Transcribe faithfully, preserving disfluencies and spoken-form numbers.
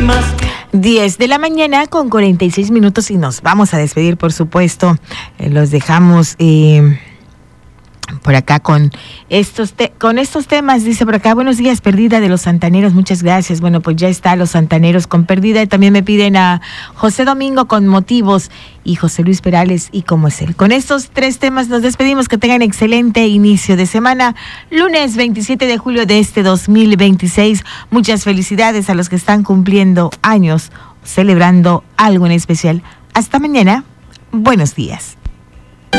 diez de la mañana con cuarenta y seis minutos y nos vamos a despedir, por supuesto. Eh, los dejamos eh, por acá con estos te- con estos temas. Dice por acá, buenos días, Perdida de los Santaneros, muchas gracias. Bueno, pues ya está Los Santaneros con Perdida. Y también me piden a José Domingo con Motivos y José Luis Perales y Cómo es él. Con estos tres temas nos despedimos. Que tengan excelente inicio de semana. Lunes veintisiete de julio de este dos mil veintiséis. Muchas felicidades a los que están cumpliendo años, celebrando algo en especial. Hasta mañana. Buenos días.